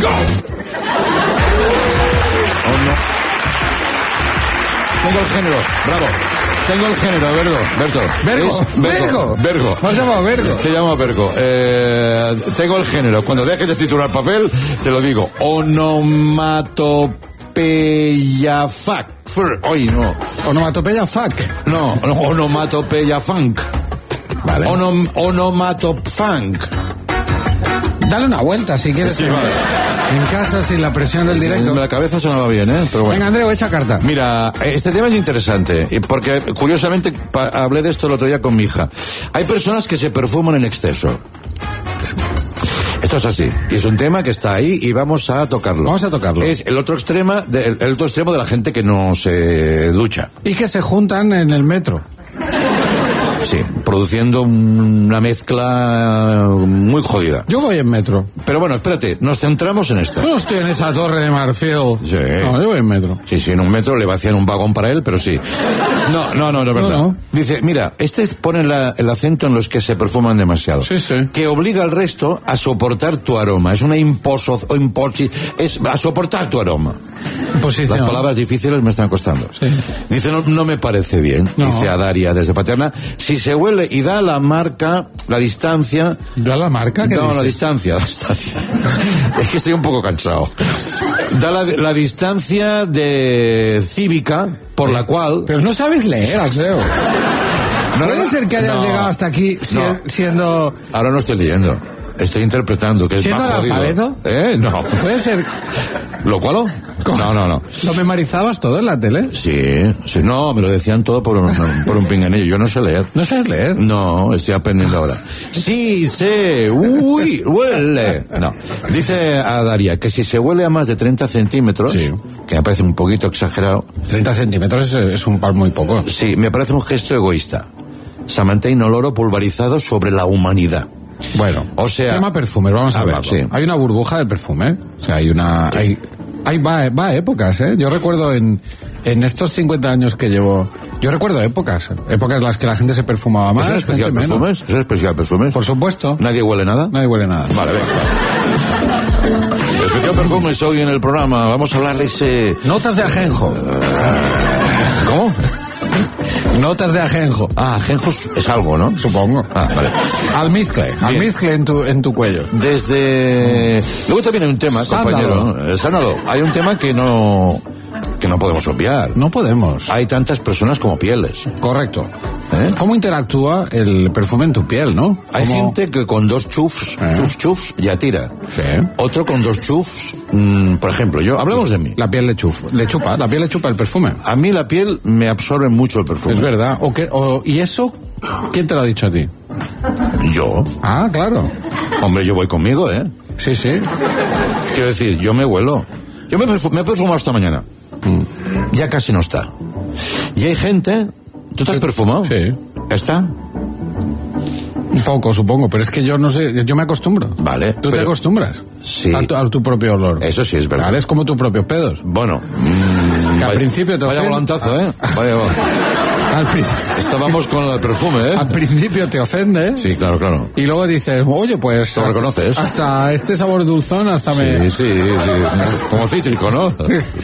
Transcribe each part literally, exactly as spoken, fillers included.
¡Go! Oh, no. Tengo el género, bravo. Tengo el género, Bergo, Berto. Vergo, Es Vergo. Vergo. Me has llamado Vergo. Te llamo Vergo. Eh, tengo el género. Cuando dejes de titular papel, te lo digo. Onomatopeya fuck. Hoy no. Onomatopeya fuck. No, onomatopeya funk. Vale. Onom, onomatopfunk. Dale una vuelta si quieres. Sí, vale. En casa sin la presión del directo. La cabeza sonaba bien, ¿eh? Pero bueno. Venga, Andreu, echa carta. Mira, este tema es interesante, porque curiosamente pa- hablé de esto el otro día con mi hija. Hay personas que se perfuman en exceso. Esto es así, y es un tema que está ahí y vamos a tocarlo. Vamos a tocarlo. Es el otro extremo de, el, el otro extremo de la gente que no se ducha. Y que se juntan en el metro. Sí, produciendo una mezcla muy jodida. Yo voy en metro. Pero bueno, espérate, nos centramos en esto. Yo no estoy en esa torre de marfil. Sí. No, yo voy en metro. Sí, sí, en un metro le vacían un vagón para él, pero sí. No, no, no, no es verdad. No, no. Dice, mira, este pone la, el acento en los que se perfuman demasiado. Sí, sí. Que obliga al resto a soportar tu aroma. Es una imposo, o imposi, es a soportar tu aroma. Posición. Las palabras difíciles me están costando. Sí. Dice, no, no me parece bien, No. dice a Daria desde Paterna. Si se huele y da la marca, la distancia... ¿Da la marca? ¿Qué No, dices? la distancia, la distancia. Es que estoy un poco cansado. Da la, la distancia de cívica por la cual... Pero no sabes leer, Alfredo. No, Puede ser que hayas no, llegado hasta aquí si- no. siendo... Ahora no estoy leyendo. Estoy interpretando, que es ¿Siendo más jodido. analfabeto? ¿Eh? No. Puede ser... ¿Lo cual? No, no, no. ¿Lo memorizabas todo en la tele? Sí, sí, no, me lo decían todo por un, por un pinganillo. Yo no sé leer. ¿No sabes leer? No, estoy aprendiendo ahora. Sí, sé, uy, huele. No, dice a Daria que si se huele a más de treinta centímetros, Sí. que me parece un poquito exagerado, treinta centímetros es, es un par muy poco. sí, me parece un gesto egoísta. Samantha Inoloro pulverizado sobre la humanidad. Bueno, O sea- tema perfumes, vamos a, A ver, hablarlo. sí. Hay una burbuja de perfume, ¿eh? O sea, hay una... Hay, hay va, va a épocas, ¿eh? Yo recuerdo en, en estos cincuenta años que llevo... Yo recuerdo épocas, épocas en las que la gente se perfumaba más, ¿Eso es especial gente menos. perfumes? ¿Eso es especial perfumes? Por supuesto. ¿Nadie huele nada? Nadie huele nada. Vale, venga. Especial perfumes hoy en el programa. Vamos a hablar de ese... Notas de ajenjo. ¿Cómo? Notas de ajenjo. Ah, ajenjo es algo, ¿no? Supongo. Ah, vale. Almizcle. Almizcle en tu, en tu cuello. Desde... Luego también hay un tema, Sándalo. compañero. Eh, Sándalo. Hay un tema que no... que no podemos obviar. No podemos. Hay tantas personas como pieles. Correcto. ¿Eh? ¿Cómo interactúa el perfume en tu piel, no? Hay ¿Cómo- gente que con dos chufs, ¿Eh? chufs, chufs, ya tira. Sí. Otro con dos chufs, mm, por ejemplo, yo, hablemos de mí. La piel le chupa, le chupa, la piel le chupa el perfume. A mí la piel me absorbe mucho el perfume. Es verdad. ¿O qué, o, ¿Y eso? ¿Quién te lo ha dicho a ti? Yo, Ah, claro. hombre, yo voy conmigo, ¿eh? Sí, sí. Quiero decir, yo me huelo. Yo me, perfu- me he perfumado esta mañana. Mm. Ya casi no está. Y hay gente... ¿Tú te has perfumado? Sí. ¿Está? Un poco, supongo, pero es que yo no sé, yo me acostumbro. Vale, ¿Tú te pero- acostumbras? Sí. A tu, a tu propio olor. Eso sí es verdad. Vale, es como tus propios pedos. Bueno. mm, Que al vaya- principio te Vaya ofende. volantazo, ¿eh? Vaya vol- Al, pri- Estábamos con el perfume, ¿eh? al principio te ofende. Sí, claro, claro. Y luego dices, oye, pues... Lo hasta- reconoces. Hasta este sabor dulzón, hasta me... Sí, sí, sí. Como cítrico, ¿no?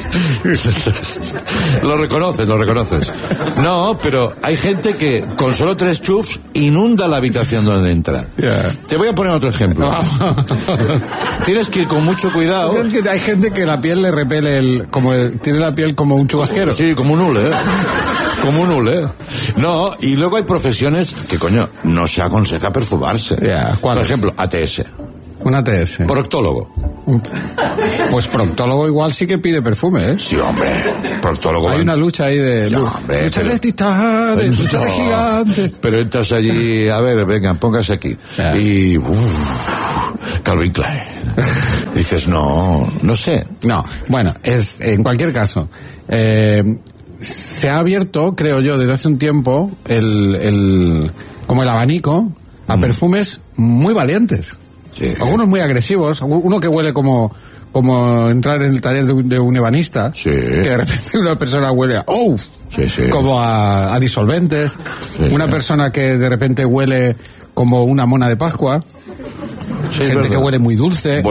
Lo reconoces, lo reconoces. No, pero hay gente que con solo tres chufs inunda la habitación donde entra. Ya. Te voy a poner otro ejemplo. Tienes que ir con mucho cuidado. Es que hay gente que la piel le repele el... Como el- tiene la piel como un chubasquero. Sí, como un hule, ¿eh? Como un hule. No, y luego hay profesiones que, coño, no se aconseja perfumarse. Ya, Por ¿cuáles? ejemplo, A T S. Una T S. Proctólogo. Pues proctólogo igual sí que pide perfume, ¿eh? Sí, hombre. Proctólogo. Hay una lucha ahí de... Ya, lu- hombre, lucha pero- de titanes, lucha de No. gigantes. Pero entras allí, a ver, venga, póngase aquí. Ya. Y... Uf, Calvin Klein. Dices, no, no sé. No, bueno, es en cualquier caso. Eh, se ha abierto, creo yo, desde hace un tiempo, el, el como el abanico a Mm. perfumes muy valientes. Sí. Algunos muy agresivos, uno que huele como como entrar en el taller de un, de un ebanista, Sí. que de repente una persona huele a oh, Sí, sí. como a, a disolventes, Sí, una sí. persona que de repente huele como una mona de Pascua, Sí, es gente verdad. que huele muy dulce. Bueno,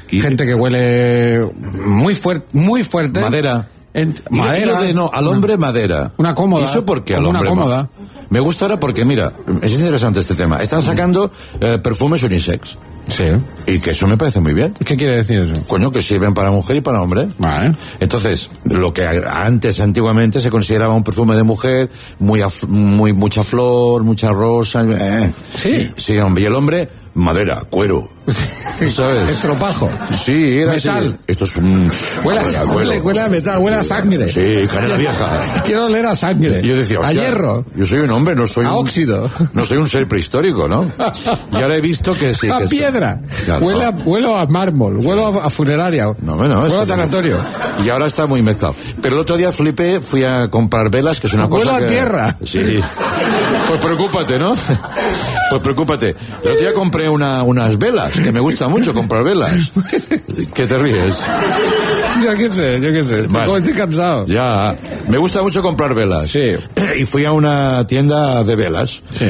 Y, gente que huele muy fuerte, muy fuerte. Madera. En, y madera. De, no, al hombre madera. Una cómoda. ¿Y eso por qué al Una hombre? cómoda. Me gusta ahora porque, mira, es interesante este tema. Están sacando eh, perfumes unisex. Sí. Y que eso me parece muy bien. ¿Qué quiere decir eso? Coño, que sirven para mujer y para hombre. Vale. Entonces, lo que antes, antiguamente, se consideraba un perfume de mujer, muy, af- muy mucha flor, mucha rosa. Eh. Sí. Y, sí, hombre. Y el hombre, madera, cuero. ¿Sabes? Estropajo. Sí, era Metal. así. Esto es un... Huele, madera, a, cuero. huele, huele a metal, huele a sangre. Sí, canela vieja. Quiero oler a sangre. Y yo decía, a hostia, hierro. Yo soy un hombre, no soy A un... óxido. No soy un ser prehistórico, ¿no? Y ahora he visto que sí. A que esto- piedra. Claro. Huele a, huelo a mármol. Huelo a, a funeraria. No, no, Huelo a esto- tanatorio. Y ahora está muy mezclado. Pero el otro día flipé, fui a comprar velas, que es una Huelo cosa a que... tierra. Sí. Pues preocúpate, ¿no? Pues preocúpate. El otro día compré una, unas velas, que me gusta mucho comprar velas. ¿Qué te ríes? Yo qué sé, yo qué sé. Vale. Como estoy cansado. Ya. Me gusta mucho comprar velas. Sí. Y fui a una tienda de velas. Sí.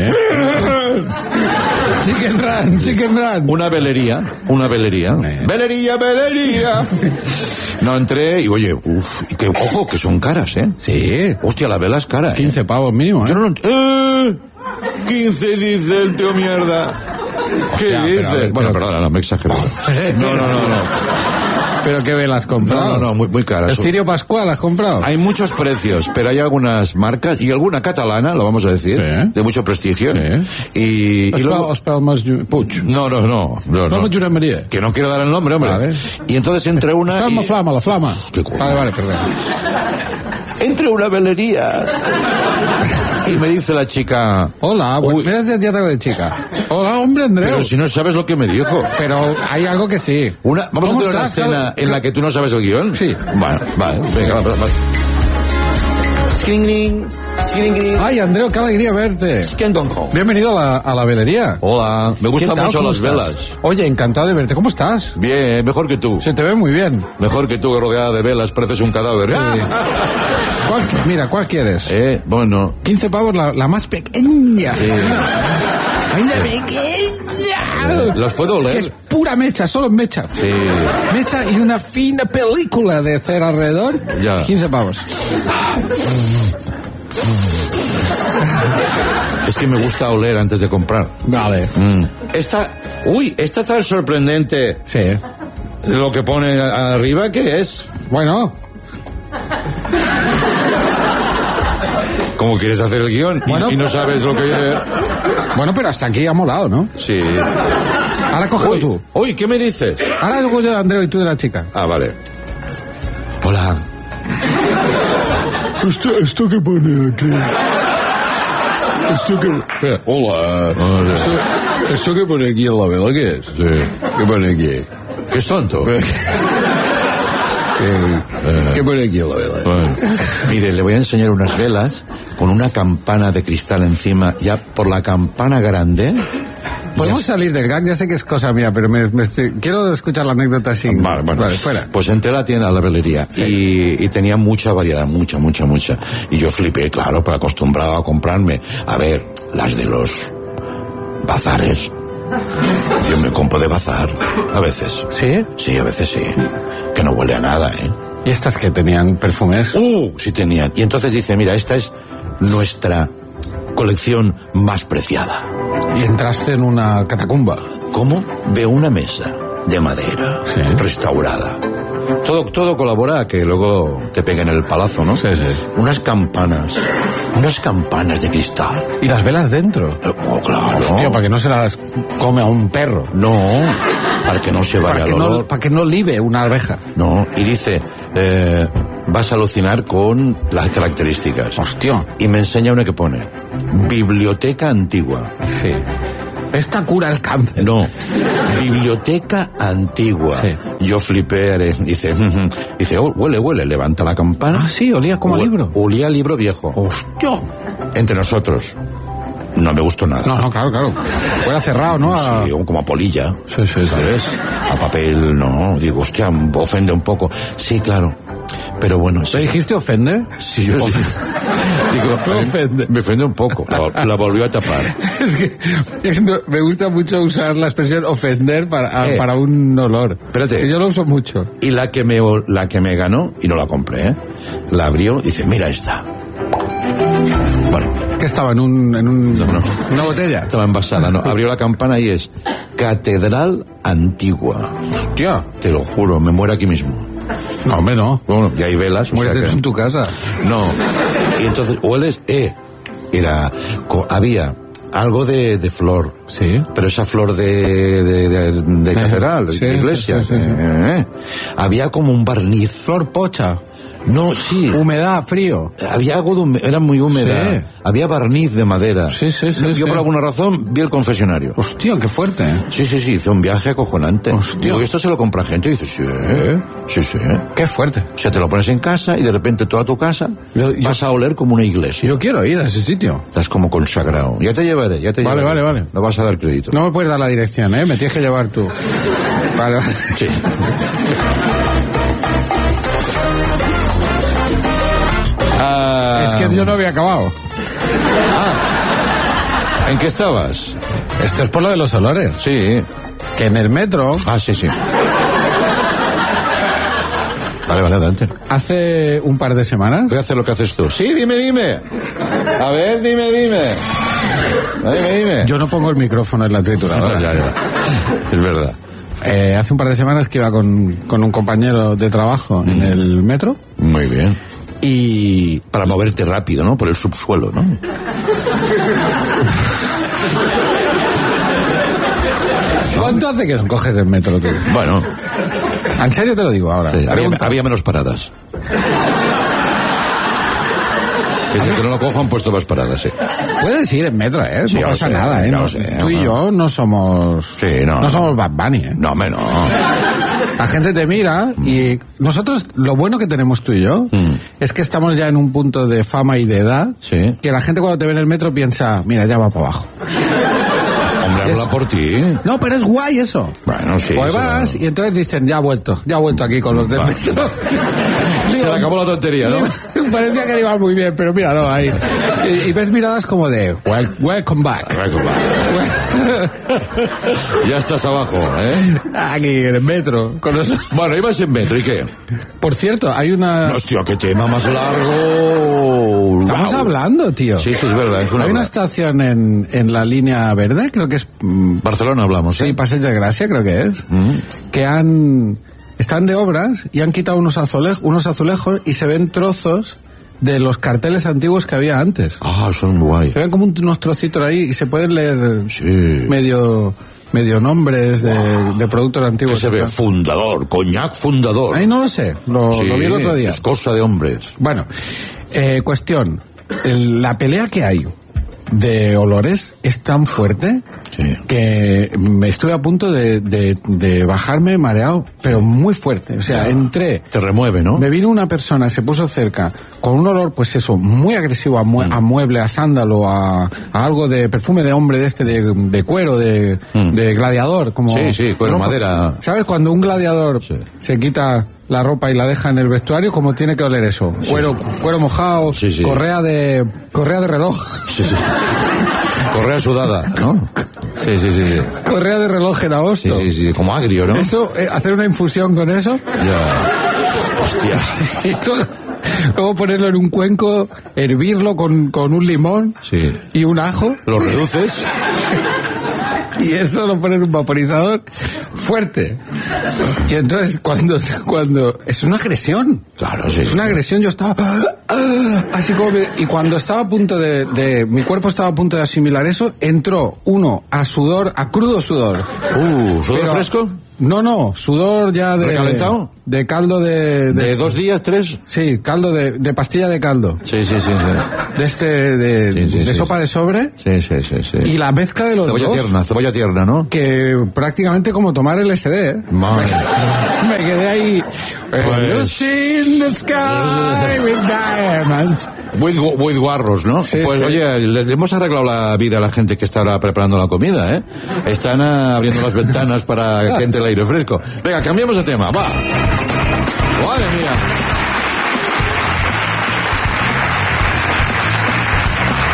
Chicken run, chicken run. Una velería, una velería. Eh. Velería, velería. No, entré y oye, uff, y que, ojo, que son caras, ¿eh? Sí. Hostia, la vela es cara, ¿eh? quince pavos mínimo, ¿eh? Yo no lo ent- ¡Eh! quince dice el tío mierda. ¿Qué Hostia, dice? pero a ver, bueno, pero- perdona, no me he exagerado. No, no, no, no. ¿Pero qué velas has No, comprado? no, no, muy, muy caras. ¿El Cirio Pascual has comprado? Hay muchos precios, pero hay algunas marcas y alguna catalana, lo vamos a decir, Sí. de mucho prestigio. Sí. Y, y Espel, luego... Espelmes Puig. No, no, no. no, no. Espelmes Josep Maria. Que no quiero dar el nombre, hombre. Vale. Y entonces entre una... Flama, y- flama, la flama. Qué coño. Vale, vale, perdón. Entre una velería. Y me dice la chica... Hola, bueno, Uy. mira, ya ya tengo de chica. Hola, hombre, Andreu. Pero si no sabes lo que me dijo. Pero hay algo que sí. Una, vamos a ¿Cómo hacer una estás? escena en la que tú no sabes el guión. Sí. Vale, vale. Venga, va, va, va. Skring, skring, Ay, Andreu, qué alegría verte. skring. Bienvenido a la, a la velería. Hola, me ¿Qué gustan tal? mucho ¿Cómo las estás? velas. Oye, encantado de verte. ¿Cómo estás? Bien, mejor que tú. Se te ve muy bien. Mejor que tú, rodeada de velas, pareces un cadáver. Sí. ¿Cuál, qui- mira, ¿cuál quieres? Eh, bueno. quince pavos, la, la más pequeña. Sí. ¡Ay, la pequeña! ¿Los puedo Que oler? es pura mecha, solo mecha. Sí. Mecha y una fina película de cera alrededor. Ya. quince pavos. Es que me gusta oler antes de comprar. Vale. Mm. Esta, uy, esta tan sorprendente. Sí. Lo que pone a- arriba, ¿qué es? Bueno, ¿Cómo quieres hacer el guión? Y- Bueno. y, no sabes lo que... bueno, pero hasta aquí ha molado, ¿no? Sí. Ahora cógelo Uy, tú. uy, ¿qué me dices? Ahora luego yo de Andreu y tú de la chica. Ah, vale. Hola. ¿Esto, esto que pone aquí? Esto que... Espera, hola. Hola. Esto, esto que pone aquí en la vela, ¿qué es? Sí. ¿Qué pone aquí? ¿Qué es tonto? ¿Qué, ¿Qué pone aquí en la vela? Bueno, mire, le voy a enseñar unas velas con una campana de cristal encima, ya por la campana grande. Podemos Ya- salir del gag, ya sé que es cosa mía, pero me, me estoy- quiero escuchar la anécdota así. Vale, bueno. Vale, fuera. Pues entré a la tienda, a la velería, y, y tenía mucha variedad, mucha, mucha, mucha. Y yo flipé, claro, pero acostumbrado a comprarme, a ver, las de los bazares. Yo me compro de bazar, a veces. ¿Sí? Sí, a veces sí. Que no huele a nada, ¿eh? ¿Y estas que tenían perfumes? ¡Uh! Sí tenían. Y entonces dice, mira, esta es nuestra colección más preciada. Y entraste en una catacumba. ¿Cómo? De una mesa de madera, Sí. restaurada. Todo, todo colabora a que luego te peguen el palazo, ¿no? Sí, sí. Unas campanas, unas campanas de cristal. Y las velas dentro. Eh, Oh, claro. Hostia, para que no se las come a un perro. No, para que no se vaya Para que, el no, olor. para que no libe una abeja. No, y dice, eh, vas a alucinar con las características. Hostia. Y me enseña una que pone, biblioteca antigua. Sí. Esta cura el cáncer. No, biblioteca antigua. Sí. Yo flipé, eh, dice, dice, oh, huele, huele, levanta la campana. Ah, sí, olía como a Hue- libro. Olía a libro viejo. Hostia. Entre nosotros. No me gustó nada. No, no, claro, claro. Huele cerrado, ¿no? A... Sí, como a polilla. Sí, sí, sí. ¿Sabes? A papel, no. Digo, hostia, ofende un poco. Sí, claro. Pero bueno... ¿Te dijiste ofende? Sí, yo sí. Digo, me ofende. Me ofende un poco. La, la volvió a tapar. Es que me gusta mucho usar la expresión ofender para, eh, para un olor. Espérate. Yo lo uso mucho. Y la que me, la que me ganó, y no la compré, ¿eh? La abrió y dice, mira esta. Bueno. ¿Qué estaba? ¿En un, en un, no, no. una botella? Estaba envasada, ¿no? Abrió la campana y es Catedral Antigua. Hostia. Te lo juro, me muero aquí mismo. No, hombre, no. Bueno, y hay velas. Muérete o sea que... en tu casa. No. Y entonces, hueles, eh, era, co, había algo de, de flor. Sí. Pero esa flor de, de, de, de eh, catedral, sí, de iglesia. Sí, sí, sí, sí. Eh, eh. Había como un barniz. Flor pocha. No, sí. Humedad, frío. Había algo de hum... era muy húmeda. Sí. Había barniz de madera. Sí, sí, sí. Yo sí. por alguna razón vi el confesionario. Hostia, qué fuerte. Sí, sí, sí, hice un viaje acojonante. Hostia. Digo, esto se lo compra gente y dices, sí, ¿Eh? sí, sí. Qué fuerte. O sea, te lo pones en casa y de repente toda tu casa yo, yo... vas a oler como una iglesia. Yo quiero ir a ese sitio. Estás como consagrado. Ya te llevaré, ya te vale, llevaré. Vale, vale, vale. No vas a dar crédito. No me puedes dar la dirección, ¿eh? Me tienes que llevar tú. Vale, vale. Sí. Ah, es que yo no había acabado. Ah, ¿en qué estabas? Esto es por lo de los olores. Sí. Que en el metro... Ah, sí, sí. Vale, vale, adelante. Hace un par de semanas... Voy a hacer lo que haces tú. Sí, dime, dime. A ver, dime, dime. Dime, dime. Yo no pongo el micrófono en la trituradora. ya, ya. Es verdad. Eh, hace un par de semanas que iba con, con un compañero de trabajo mm. en el metro. Muy bien. Y... Para moverte rápido, ¿no? Por el subsuelo, ¿no? ¿Cuánto hace que no coges el metro tú? Bueno. ¿En serio te lo digo ahora? Sí, había, había menos paradas. Desde que no lo cojo han puesto más paradas, sí. Puedes ir en metro, ¿eh? Sí, no pasa sé, nada, ¿eh? No, sé, tú y yo no somos... Sí, no. No somos Bad Bunny, ¿eh? No, menos. La gente te mira y nosotros, lo bueno que tenemos tú y yo, mm. es que estamos ya en un punto de fama y de edad, sí. que la gente cuando te ve en el metro piensa, mira, ya va para abajo. Hombre, habla por ti. No, pero es guay eso. Bueno, sí. Pues vas no. y entonces dicen, ya ha vuelto, ya ha vuelto aquí con los del Va. metro. Se le acabó la tontería, ¿no? Parecía que le iba muy bien, pero mira, no, ahí. Y, y ves miradas como de, well, welcome back. Welcome back. Ya estás abajo, ¿eh? Aquí, en el metro. Con los... Bueno, ibas en metro, ¿y qué? Por cierto, hay una... Hostia, qué tema más largo. Estamos wow. hablando, tío. Sí, sí, es verdad. Es una hay verdad. una estación en, en la línea verde, creo que es... Barcelona hablamos, ¿eh? Sí, Passeig de Gràcia, creo que es. Mm. Que han... Están de obras y han quitado unos azulejos, unos azulejos y se ven trozos de los carteles antiguos que había antes. Ah, son guay. Se ven como un, unos trocitos ahí y se pueden leer sí. medio medio nombres de, wow. de productos antiguos. ¿Qué se ve? Fundador, coñac fundador. Ahí no lo sé, lo, sí, lo vi el otro día. Es cosa de hombres. Bueno, eh, cuestión, el, la pelea que hay de olores es tan fuerte sí. que me estuve a punto de, de, de bajarme mareado, pero muy fuerte. O sea, ya. entré... Te remueve, ¿no? Me vino una persona, se puso cerca, con un olor, pues eso, muy agresivo a, mue- mm. a mueble, a sándalo, a, a algo de perfume de hombre de este, de, de cuero, de, mm. de gladiador. Como, sí, sí, cuero, ropa. Madera. ¿Sabes? Cuando un gladiador sí. se quita la ropa y la deja en el vestuario, ¿cómo tiene que oler eso? Sí, cuero, sí. cuero mojado, sí, sí. correa de correa de reloj. Sí, sí. Correa sudada, ¿no? Sí, sí, sí, sí. Correa de reloj en agosto. Sí, sí, sí, como agrio, ¿no? Eso, eh, hacer una infusión con eso. Ya. Hostia. Y luego, luego ponerlo en un cuenco, hervirlo con, con un limón sí. y un ajo. Lo reduces. Y eso lo ponen en un vaporizador fuerte. Y entonces cuando cuando es una agresión. Claro, sí. Es una agresión. Yo estaba así como me, y cuando estaba a punto de, de mi cuerpo estaba a punto de asimilar eso, entró uno a sudor, a crudo sudor. Uh, ¿sudor Pero, fresco? No, no, sudor ya de... ¿Recalentado? De caldo de... ¿De, ¿De dos días, tres? Sí, caldo de, de pastilla de caldo. Sí, sí, sí. sí. De este, de, sí, sí, de sí, sopa sí. de sobre. Sí, sí, sí, sí. Y la mezcla de los cebolla dos. Cebolla tierna, cebolla tierna, ¿no? Que prácticamente como tomar L S D, ¿eh? Madre. Me quedé ahí... Pues... Lucy in the sky with diamonds. With, with guarros, ¿no? Sí, pues sí. oye, les hemos arreglado la vida a la gente que está ahora preparando la comida, ¿eh? Están uh, abriendo las ventanas para que entre el aire fresco. Venga, cambiamos de tema, va. Madre mía.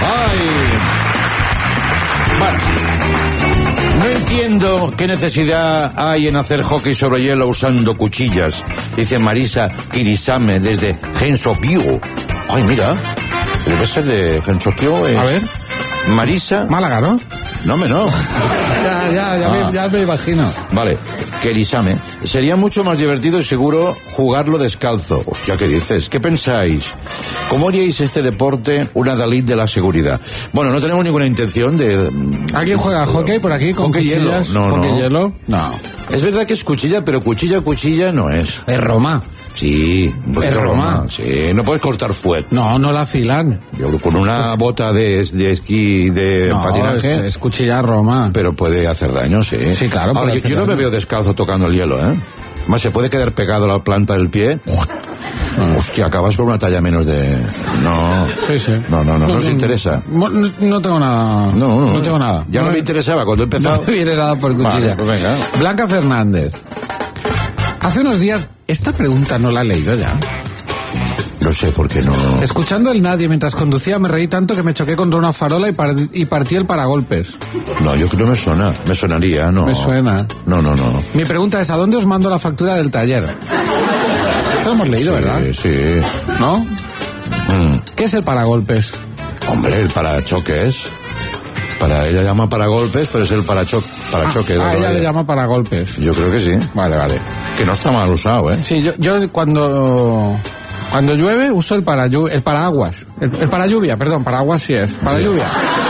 ¡Ay! Bueno. No entiendo qué necesidad hay en hacer hockey sobre hielo usando cuchillas, dice Marisa Kirisame desde Gensokyo. Ay, mira, debe ser de Gensokyo. Es... A ver. Marisa. Málaga, ¿no? No, me no. ya, ya, ya, ah. me, ya me imagino. Vale, Kirisame. Sería mucho más divertido y seguro jugarlo descalzo. Hostia, ¿qué dices? ¿Qué pensáis? ¿Cómo haríais este deporte una Dalit de la seguridad? Bueno, no tenemos ninguna intención de... ¿Alguien juega hockey por aquí con hockey cuchillas? Hielo. No, ¿Hockey no. hielo? No. Es verdad que es cuchilla, pero cuchilla, cuchilla no es. Es Roma. Sí, es Roma. Roma. Sí, no puedes cortar fuego. No, no la afilan. Yo, con una pues, bota de, de esquí, de no, patinaje... Es, es cuchilla Roma. Pero puede hacer daño, sí. Sí, claro. Ahora, yo, yo no me veo descalzo tocando el hielo, ¿eh? Más se puede quedar pegado a la planta del pie. Mm. Hostia, acabas con una talla menos de... No. Sí, sí. No, no, no, no, no os interesa. No, no tengo nada. No, no, no tengo nada. Ya no, no me interesaba cuando he empezado. No me viene nada por cuchilla. Vale, pues venga. Blanca Fernández. Hace unos días, esta pregunta no la he leído ya. No sé por qué no. Escuchando el nadie mientras conducía me reí tanto que me choqué contra una farola y, par y partí el paragolpes. No, yo creo que me suena. Me sonaría, no. Me suena. No, no, no. Mi pregunta es, ¿a dónde os mando la factura del taller? Esto lo hemos leído, sí, ¿verdad? Sí. ¿No? Mm. ¿Qué es el paragolpes? Hombre, el parachoques. Para ella llama paragolpes, pero es el paracho parachoque. Ah, ah ella le llama paragolpes. Yo creo que sí. Vale, vale. Que no está mal usado, ¿eh? Sí, yo, yo cuando... Cuando llueve uso el, para, el paraguas. El, el para lluvia, perdón, paraguas sí es. Para lluvia.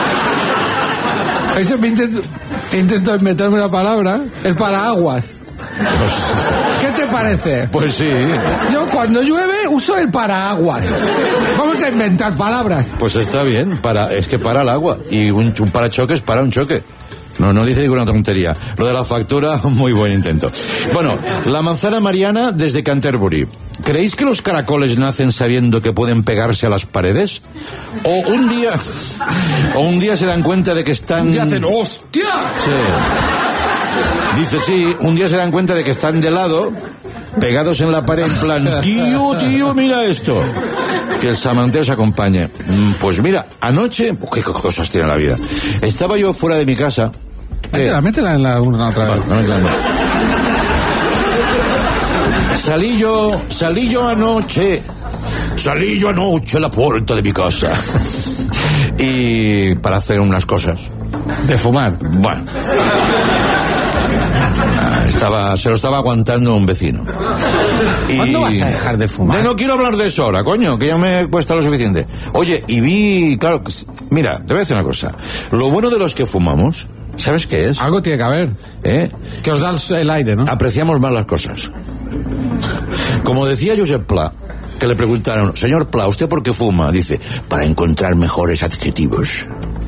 Eso me intento, intento meterme una palabra. El paraguas. Pues, ¿qué te parece? Pues sí. Yo cuando llueve uso el paraguas. Vamos a inventar palabras. Pues está bien. Para, es que para el agua. Y un, un parachoques para un choque. No, no dice ninguna tontería. Lo de la factura, muy buen intento. Bueno, la manzana Mariana desde Canterbury. ¿Creéis que los caracoles nacen sabiendo que pueden pegarse a las paredes? O un día... O un día se dan cuenta de que están... Y hacen ¡hostia! Sí. Dice sí, un día se dan cuenta de que están de lado, pegados en la pared, en plan, tío, tío, mira esto. Que el samanteo se acompañe. Pues mira, anoche... ¿Qué cosas tiene la vida? Estaba yo fuera de mi casa... Métela, eh, métela en la una otra vez. No, no, no. Salí yo, salí yo anoche, salí yo anoche a la puerta de mi casa. Y para hacer unas cosas. ¿De fumar? Bueno. Estaba, se lo estaba aguantando un vecino. Y... ¿Cuándo vas a dejar de fumar? De no quiero hablar de eso ahora, coño, que ya me cuesta lo suficiente. Oye, y vi, claro, mira, te voy a decir una cosa. Lo bueno de los que fumamos, ¿sabes qué es? Algo tiene que haber. ¿Eh? Que os da el aire, ¿no? Apreciamos más las cosas. Como decía Josep Pla, que le preguntaron, señor Pla, ¿usted por qué fuma? Dice, para encontrar mejores adjetivos.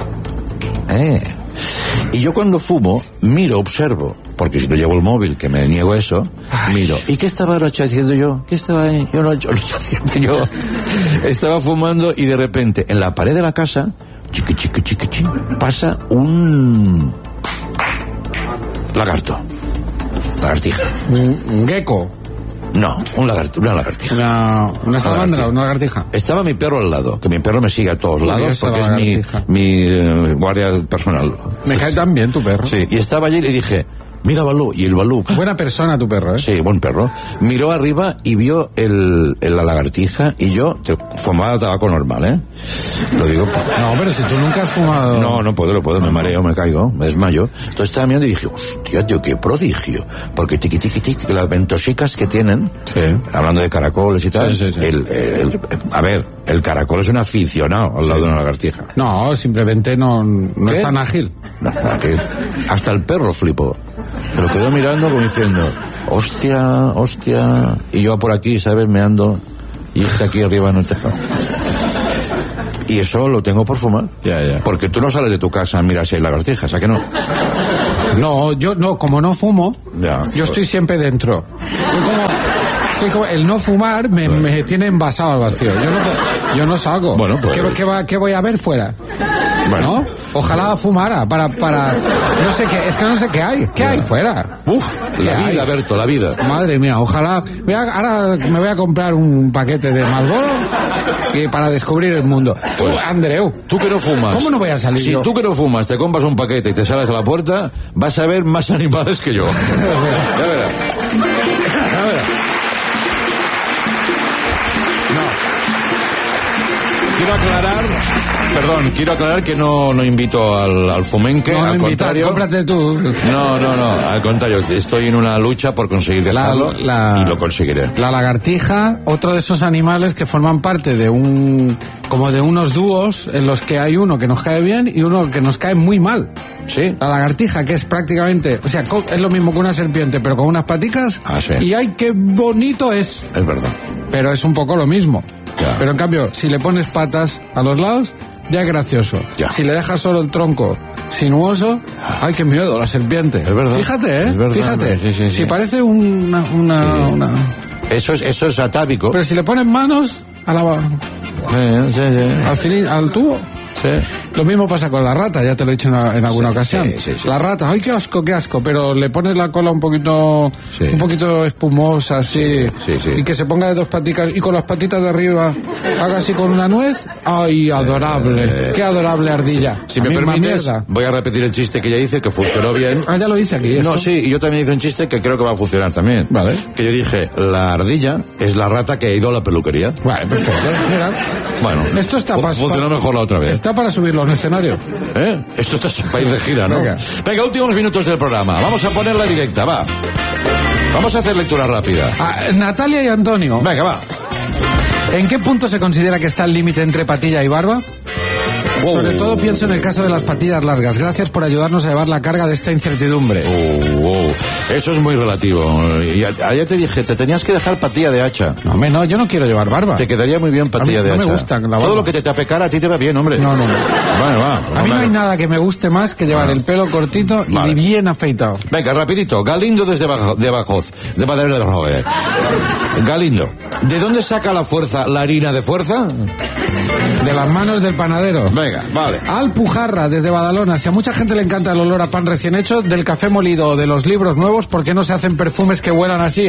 Eh. Y yo cuando fumo, miro, observo, porque si no llevo el móvil, que me niego eso, ay, miro. ¿Y qué estaba haciendo yo? ¿Qué estaba ahí? Yo no, yo no estaba haciendo yo. Estaba fumando y de repente, en la pared de la casa, chiqui, chiqui, chiqui, chiqui, pasa un lagarto. Lagartija. Un gecko. No, un lagarto, una lagartija. Una, una salamandra, una lagartija. Estaba mi perro al lado, que mi perro me sigue a todos Uy, lados porque es mi, mi uh, guardia personal. Me cae tan bien tu perro. Sí, y estaba allí y le dije, mira Balú, y el Balú... Buena persona tu perro, ¿eh? Sí, buen perro. Miró arriba y vio el, el, la lagartija y yo te, fumaba tabaco normal, ¿eh? Lo digo... No, pero si tú nunca has fumado... No, no puedo, no puedo, me mareo, me caigo, me desmayo. Entonces estaba mirando y dije, hostia, tío, qué prodigio. Porque tiqui, tiqui, tiqui, las ventosicas que tienen, sí, hablando de caracoles y tal, sí, sí, sí. El, el, el, a ver, el caracol es un aficionado al lado sí. de una lagartija. No, simplemente no, no es tan ágil. No, ágil. Hasta el perro flipó. Me lo quedó mirando como diciendo, hostia, hostia, y yo por aquí, ¿sabes? Me ando, y está aquí arriba en el tejado. Y eso lo tengo por fumar. Ya, ya. Porque tú no sales de tu casa a mirar si hay lagartijas, ¿a que no? No, yo no, como no fumo, ya, yo pues. estoy siempre dentro. Estoy como, estoy como, el no fumar me, bueno. me tiene envasado al vacío. Yo no, yo no salgo. Bueno, pues. ¿Qué, qué, va, ¿Qué voy a ver fuera? Bueno. ¿No? Ojalá fumara para, para, no sé qué, es que no sé qué hay. ¿Qué hay fuera? Uf, la vida, hay? Berto, la vida. Madre mía, ojalá, voy a, ahora me voy a comprar un paquete de Marlboro que para descubrir el mundo. Tú, Pues, Andreu. Tú que no fumas. ¿Cómo no voy a salir Si yo? tú que no fumas te compras un paquete y te sales a la puerta, vas a ver más animales que yo. Ya verás. Ya verás. Quiero aclarar, perdón, quiero aclarar que no, no invito al, al fumenque, No, no al invitas, contrario. cómprate tú. No, no, no, al contrario, estoy en una lucha por conseguir dejarlo La- la- y lo conseguiré. La lagartija, otro de esos animales que forman parte de un, como de unos dúos en los que hay uno que nos cae bien y uno que nos cae muy mal. ¿Sí? La lagartija, que es prácticamente, o sea, co- es lo mismo que una serpiente, pero con unas paticas. Ah, sí. Y ay, qué bonito es. Es verdad. Pero es un poco lo mismo. Ya. Pero en cambio, si le pones patas a los lados, ya es gracioso. Ya. Si le dejas solo el tronco sinuoso, ay, qué miedo, la serpiente. Es verdad. Fíjate, ¿eh? Es verdad, Fíjate. sí, sí, sí. Si parece una, una, Sí. una... Eso es, eso es atávico. Pero si le pones manos a la, Eh, sí, sí. al, cilin- al tubo. Sí. Lo mismo pasa con la rata, ya te lo he dicho en, en alguna Sí, ocasión. sí, sí, sí. La rata, ay, qué asco, qué asco, pero le pones la cola un poquito, Sí. un poquito espumosa, así, Sí, sí. y que se ponga de dos paticas y con las patitas de arriba haga así con una nuez. Ay, adorable, Eh, qué adorable ardilla. Si La me misma permites, mierda. voy a repetir el chiste que ya hice, que funcionó bien. Ah, ya lo hice aquí. No, esto. sí, y yo también hice un chiste que creo que va a funcionar también. Vale. Que yo dije, la ardilla es la rata que ha ido a la peluquería. Vale, perfecto. Mira, Bueno, esto está fu- para funcionó mejor la otra vez. Está para subirlo a un escenario. ¿Eh? Esto está en país de gira, ¿no? Venga. Venga, últimos minutos del programa. Vamos a ponerla directa, va. Vamos a hacer lectura rápida. Ah, Natalia y Antonio, Venga, va. ¿en qué punto se considera que está el límite entre patilla y barba? Wow. Sobre todo pienso en el caso de las patillas largas. Gracias por ayudarnos a llevar la carga de esta incertidumbre. Oh, wow. Eso es muy relativo. Y a- ayer te dije, te tenías que dejar patilla de hacha. No, hombre, no, yo no quiero llevar barba. Te quedaría muy bien patilla A mí de no me hacha. gusta la barba. Todo lo que te tape cara a ti te va bien, hombre. No, no, no. Bueno, va. A mí no hay Venga. nada que me guste más que llevar el pelo cortito y Vale. bien afeitado. Venga, rapidito. Galindo desde Bajo- de Bajoz. De Madera de Roger. Galindo. ¿De dónde saca la fuerza la harina de fuerza? De las manos del panadero. Venga, vale. Alpujarra, desde Badalona. Si a mucha gente le encanta el olor a pan recién hecho, del café molido o de los libros nuevos, ¿por qué no se hacen perfumes que huelan así?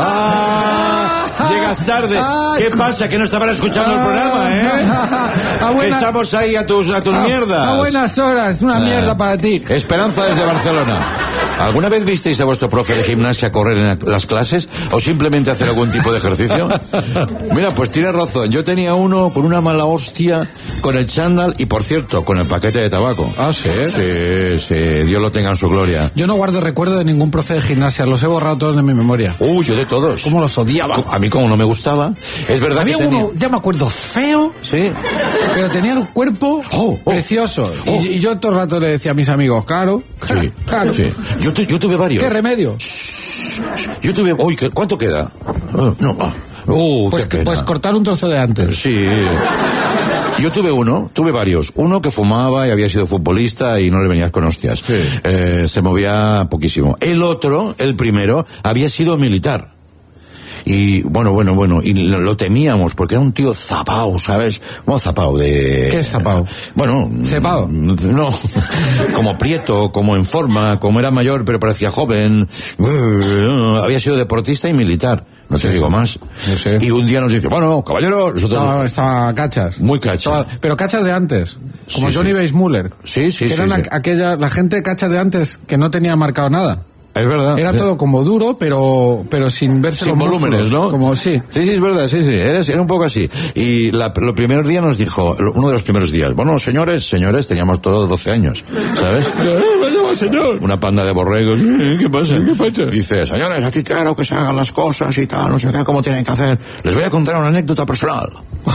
Ah, llegas tarde. Ah, ¿Qué escu- pasa? Que no estaban escuchando el Ah, programa, ¿eh? a buena- Estamos ahí a tus, a tus a- mierdas. A buenas horas, una Ah. mierda para ti. Esperanza desde Barcelona. ¿Alguna vez visteis a vuestro profe de gimnasia correr en las clases o simplemente hacer algún tipo de ejercicio? Mira, pues tiene razón. Yo tenía uno con una mala hostia, con el chándal y, por cierto, con el paquete de tabaco. Ah, ¿sí? Sí, sí, Dios lo tenga en su gloria. Yo no guardo recuerdo de ningún profe de gimnasia, los he borrado todos de mi memoria. Uy, yo de todos. ¿Cómo los odiaba? A mí como no me gustaba. Es verdad Había que tenía... uno, ya me acuerdo, feo, Sí. pero tenía el cuerpo Oh, oh. precioso. Oh. Y, y yo todo el rato le decía a mis amigos, claro, Sí, claro. sí. Yo, tu- yo tuve varios. ¿Qué remedio? Yo tuve... Uy, ¿qué- ¿cuánto queda? Ah, no. ah. Uh, Pues, qué pena. pues cortar un trozo de antes. Sí. Yo tuve uno, tuve varios. Uno que fumaba y había sido futbolista y no le venías con hostias. Sí. Eh, se movía poquísimo. El otro, el primero, había sido militar. Y bueno, bueno, bueno, y lo, lo temíamos porque era un tío zapao, ¿sabes? Bueno, zapao de... ¿Qué es zapao? Bueno... ¿Cepao? No, como prieto, como en forma, como era mayor pero parecía joven. Había sido deportista y militar. No te Sí, digo sí. más. Sí, sí. Y un día nos dice, bueno, caballero, nosotros... No, estaba cachas. Muy cacha. Estaba- pero cachas de antes, como Sí, Johnny sí. Weissmuller. Sí, sí, que sí, eran sí. a- aquella, la gente cacha de antes que no tenía marcado nada. Es verdad. Era Sí. todo como duro, pero pero sin verse Sin los volúmenes, músculos. ¿no? Como sí. Sí, sí, es verdad, sí, sí, era, era un poco así. Y la, los primeros días nos dijo, uno de los primeros días, bueno, señores, señores, teníamos todos doce años, ¿sabes? señor. Una panda de borregos, "Eh, ¿qué pasa? ¿Qué pasa? Dice, señores, aquí quiero que se hagan las cosas y tal, no sé qué, cómo tienen que hacer. Les voy a contar una anécdota personal.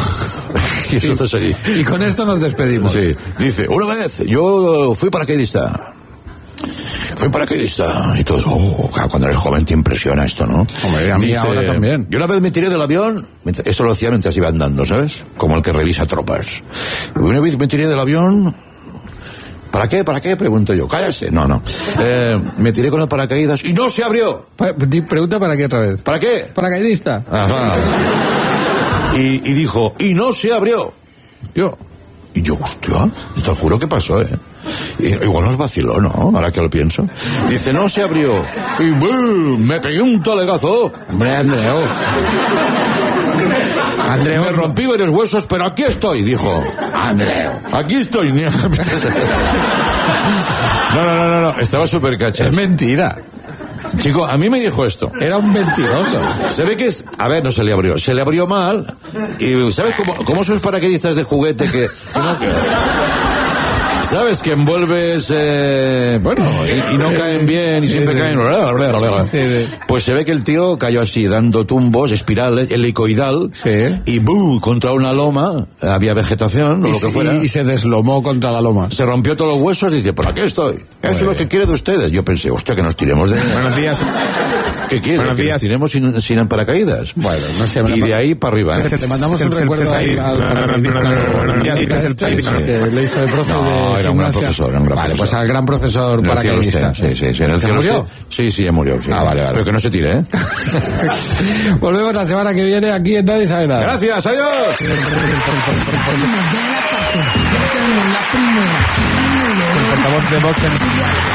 Y eso está así. Y con esto nos despedimos. Sí, dice, una vez yo fui paracaidista. Fui paracaidista y todos, oh, claro, cuando eres joven te impresiona esto, ¿no? Hombre, a mí ahora también. Yo una vez me tiré del avión, mientras- esto lo hacía mientras iba andando, ¿sabes? Como el que revisa tropas. Y una vez me tiré del avión, ¿para qué? ¿Para qué? Pregunto yo, cállate. No, no. Eh, me tiré con el paracaídas y no se abrió. Pa- di- Pregunta para qué otra vez. ¿Para qué? Paracaidista. Ajá. Y, y dijo, y no se abrió. Yo. Y yo, hostia, te juro que pasó, ¿eh? Y, igual nos vaciló, ¿no? Ahora que lo pienso. Dice, no se abrió. Y ¡bum! Me pegué un talegazo. Hombre, Andreu. Andreu, me rompí varios huesos, pero aquí estoy, dijo. Andreu. Aquí estoy. No, no, no, no, no. Estaba súper cachas. Es mentira. Chico, a mí me dijo esto. Era un mentiroso. Se ve que es... A ver, no se le abrió. Se le abrió mal. Y ¿sabes cómo, cómo esos paracaidistas de juguete que... que no, que, ¿sabes? Que envuelves... Eh, bueno, y, y no caen bien y sí, siempre sí. caen... Sí, sí. Pues se ve que el tío cayó así, dando tumbos, espirales, helicoidal. Sí. Y ¡bum! Contra una loma. Había vegetación o Y, lo que y- fuera. y se deslomó contra la loma. Se rompió todos los huesos y dice, ¿por aquí estoy? Eso es lo que quiere de ustedes. Yo pensé, hostia, que nos tiremos de... Buenos días. ¿Qué quiere? Buenos ¿Que nos días. tiremos sin, sin paracaídas? Bueno, no sé. Y de ahí para arriba, ¿eh? Te mandamos Se- un se- recuerdo se- al, se- al no, no, no, paracaidista no, no, no, no, no, que- no, que- no, que le hizo de profe No, de era un gran gimnasia. profesor, era un gran Vale, profesor. pues al gran profesor En el cielo paracaidista. esté, sí, sí, sí, en el ¿Se cielo murió? esté. Sí, sí, ya murió. Sí. Ah, vale, vale. Pero que no se tire, ¿eh? Volvemos la semana que viene aquí en Nadie Sabe Nada. Gracias, adiós. El portavoz de Vox en